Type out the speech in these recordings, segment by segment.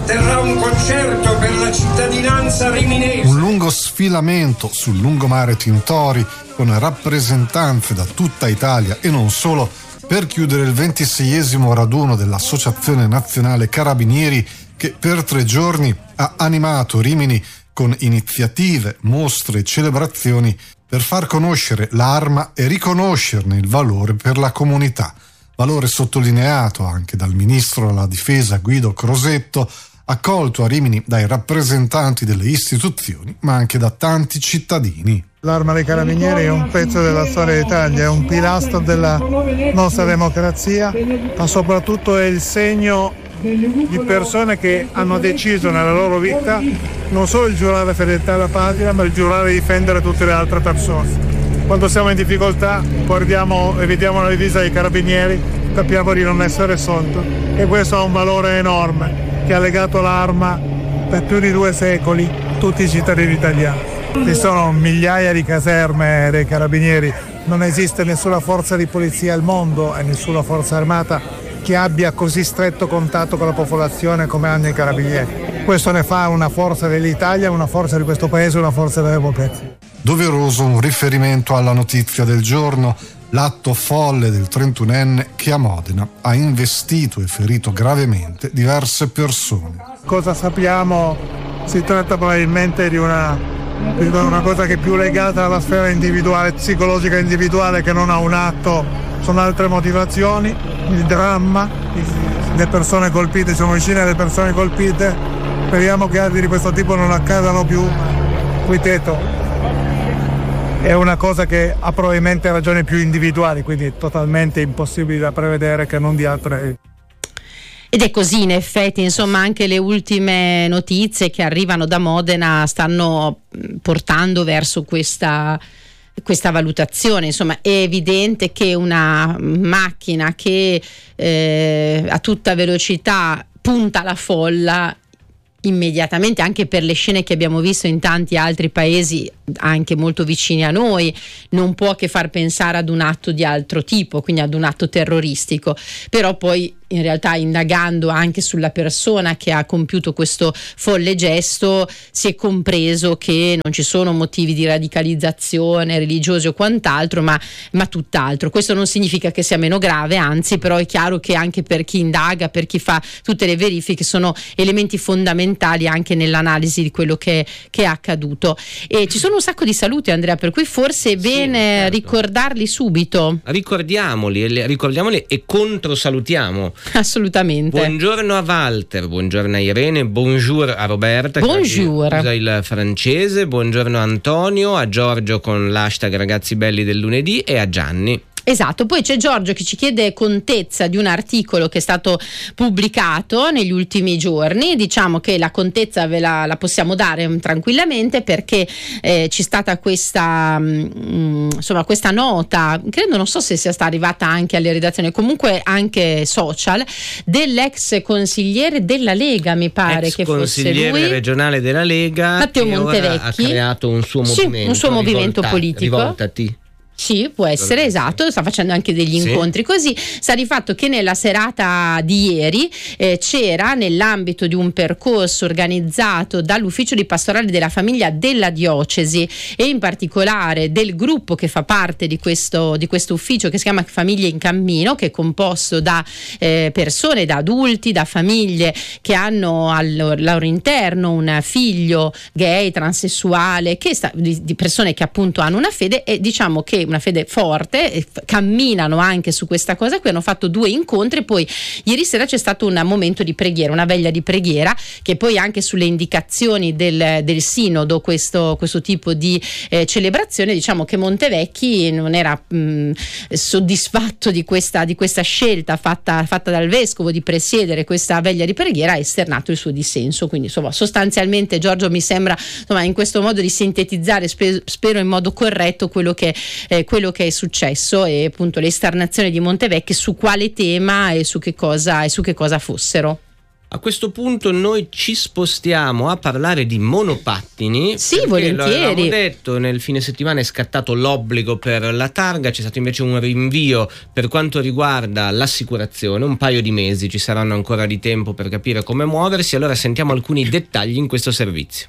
terrà un concerto per la cittadinanza riminese. Un lungo sfilamento sul lungomare Tintori con rappresentanze da tutta Italia e non solo per chiudere il 26esimo raduno dell'Associazione Nazionale Carabinieri che per 3 giorni ha animato Rimini con iniziative, mostre e celebrazioni per far conoscere l'arma e riconoscerne il valore per la comunità. Valore sottolineato anche dal ministro della Difesa Guido Crosetto, accolto a Rimini dai rappresentanti delle istituzioni, ma anche da tanti cittadini. L'Arma dei Carabinieri è un pezzo della storia d'Italia, è un pilastro della nostra democrazia, ma soprattutto è il segno di persone che hanno deciso nella loro vita non solo il giurare fedeltà alla patria, ma il giurare di difendere tutte le altre persone. Quando siamo in difficoltà guardiamo e vediamo la divisa dei Carabinieri, capiamo di non essere soli, e questo ha un valore enorme che ha legato l'Arma per più di 2 secoli a tutti i cittadini italiani. Ci sono migliaia di caserme dei Carabinieri, non esiste nessuna forza di polizia al mondo e nessuna forza armata che abbia così stretto contatto con la popolazione come hanno i Carabinieri. Questo ne fa una forza dell'Italia, una forza di questo paese, una forza della democrazia. Doveroso un riferimento alla notizia del giorno, l'atto folle del 31enne che a Modena ha investito e ferito gravemente diverse persone. Cosa sappiamo? Si tratta probabilmente di una cosa che è più legata alla sfera individuale, psicologica individuale, che non ha un atto, sono altre motivazioni, il dramma, le persone colpite, siamo vicini alle persone colpite, speriamo che atti di questo tipo non accadano più, ripeto. È una cosa che ha probabilmente ragioni più individuali, quindi totalmente impossibili da prevedere, che non di altre. Ed è così, in effetti, insomma, anche le ultime notizie che arrivano da Modena stanno portando verso questa valutazione. Insomma, è evidente che una macchina che a tutta velocità punta alla folla immediatamente, anche per le scene che abbiamo visto in tanti altri paesi anche molto vicini a noi, non può che far pensare ad un atto di altro tipo, quindi ad un atto terroristico. Però poi in realtà, indagando anche sulla persona che ha compiuto questo folle gesto, si è compreso che non ci sono motivi di radicalizzazione religiosi o quant'altro, ma tutt'altro. Questo non significa che sia meno grave, anzi, però è chiaro che anche per chi indaga, per chi fa tutte le verifiche, sono elementi fondamentali anche nell'analisi di quello che è accaduto. E ci sono un sacco di saluti, Andrea, per cui forse è bene ricordarli subito. Ricordiamoli e controsalutiamo. Assolutamente. Buongiorno a Walter, buongiorno a Irene, bonjour a Roberta, bonjour, che usa il francese, buongiorno a Antonio, a Giorgio con l'hashtag Ragazzi Belli del lunedì e a Gianni. Esatto, poi c'è Giorgio che ci chiede contezza di un articolo che è stato pubblicato negli ultimi giorni. Diciamo che la contezza ve la possiamo dare tranquillamente, perché c'è stata questa questa nota, credo, non so se sia stata arrivata anche alle redazioni, comunque anche social, dell'ex consigliere della Lega, mi pare che fosse lui, consigliere regionale della Lega, Matteo Montevecchi. Ha creato un suo movimento, un suo movimento politico. Rivoltati. Sì, può essere, esatto, sta facendo anche degli incontri così. Sta di fatto che nella serata di ieri c'era, nell'ambito di un percorso organizzato dall'ufficio di pastorale della famiglia della diocesi e in particolare del gruppo che fa parte di questo ufficio, che si chiama Famiglie in Cammino, che è composto da persone, da adulti, da famiglie che hanno al loro interno un figlio gay, transessuale, di persone che appunto hanno una fede, e diciamo che una fede forte, camminano anche su questa cosa qui. Hanno fatto 2 incontri e poi ieri sera c'è stato un momento di preghiera, una veglia di preghiera, che poi anche sulle indicazioni del sinodo, questo tipo di celebrazione, diciamo che Montevecchi non era soddisfatto di questa scelta fatta dal vescovo di presiedere questa veglia di preghiera, ha esternato il suo dissenso. Quindi insomma, sostanzialmente, Giorgio, mi sembra in questo modo di sintetizzare, spero in modo corretto, quello che è successo, e appunto le esternazioni di Montevecchi su quale tema e su che cosa fossero. A questo punto noi ci spostiamo a parlare di monopattini. Sì, volentieri. volentieri. Lo avevamo detto, nel fine settimana è scattato l'obbligo per la targa, c'è stato invece un rinvio per quanto riguarda l'assicurazione, un paio di mesi, ci saranno ancora di tempo per capire come muoversi, allora sentiamo alcuni dettagli in questo servizio.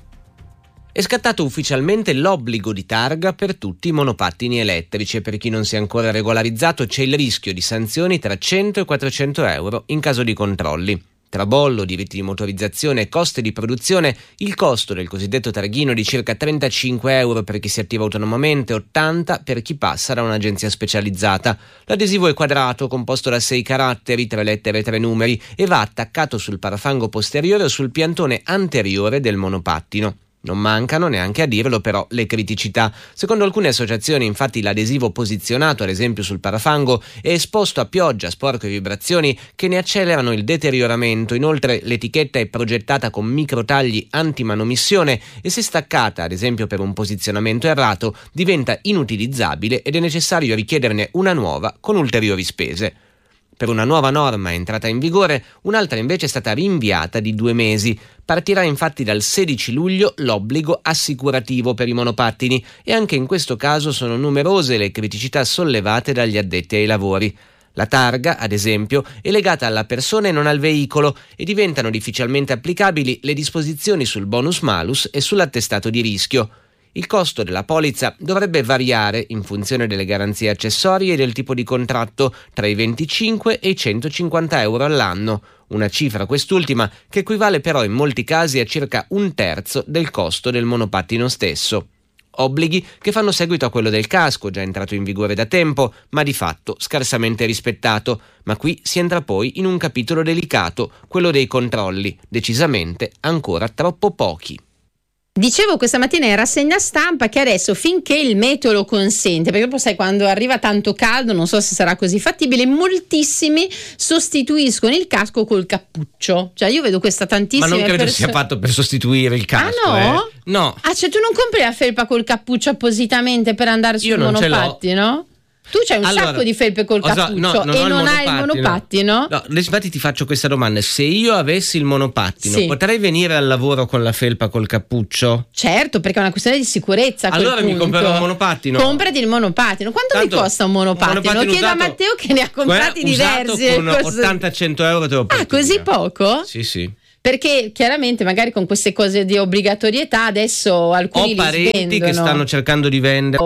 È scattato ufficialmente l'obbligo di targa per tutti i monopattini elettrici e per chi non si è ancora regolarizzato c'è il rischio di sanzioni tra 100 e 400 euro in caso di controlli. Tra bollo, diritti di motorizzazione e costi di produzione, il costo del cosiddetto targhino è di circa 35 euro per chi si attiva autonomamente, 80 per chi passa da un'agenzia specializzata. L'adesivo è quadrato, composto da 6 caratteri, 3 lettere e 3 numeri e va attaccato sul parafango posteriore o sul piantone anteriore del monopattino. Non mancano, neanche a dirlo però, le criticità. Secondo alcune associazioni, infatti, l'adesivo posizionato ad esempio sul parafango è esposto a pioggia, sporco e vibrazioni che ne accelerano il deterioramento. Inoltre l'etichetta è progettata con microtagli anti-manomissione e se staccata, ad esempio per un posizionamento errato, diventa inutilizzabile ed è necessario richiederne una nuova con ulteriori spese. Per una nuova norma entrata in vigore, un'altra invece è stata rinviata di 2 mesi. Partirà infatti dal 16 luglio l'obbligo assicurativo per i monopattini e anche in questo caso sono numerose le criticità sollevate dagli addetti ai lavori. La targa, ad esempio, è legata alla persona e non al veicolo e diventano difficilmente applicabili le disposizioni sul bonus malus e sull'attestato di rischio. Il costo della polizza dovrebbe variare in funzione delle garanzie accessorie e del tipo di contratto tra i 25 e i 150 euro all'anno, una cifra quest'ultima che equivale però in molti casi a circa 1/3 del costo del monopattino stesso. Obblighi che fanno seguito a quello del casco, già entrato in vigore da tempo, ma di fatto scarsamente rispettato. Ma qui si entra poi in un capitolo delicato, quello dei controlli, decisamente ancora troppo pochi. Dicevo questa mattina in rassegna stampa che adesso, finché il meteo lo consente, perché dopo sai quando arriva tanto caldo, non so se sarà così fattibile, moltissimi sostituiscono il casco col cappuccio. Cioè io vedo questa tantissima Ma non credo sia fatto per sostituire il casco. Ah no? No. Ah, cioè tu non compri la felpa col cappuccio appositamente per andare sul monopattino? Tu c'hai un sacco di felpe col cappuccio e non hai il monopattino? No, infatti ti faccio questa domanda: se io avessi il monopattino, potrei venire al lavoro con la felpa col cappuccio? Certo, perché è una questione di sicurezza. Allora mi comprerò un monopattino. Comprati il monopattino. Quanto mi costa un monopattino? Chiedo usato, a Matteo che ne ha comprati diversi. Con 80-100 euro te lo porti. Ah, così poco? Sì. Perché chiaramente magari con queste cose di obbligatorietà adesso alcuni ho parenti che stanno cercando di venderlo,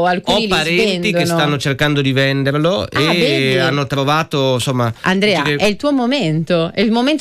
che stanno cercando di venderlo e vedi? hanno trovato, insomma, Andrea, è il tuo momento, è il momento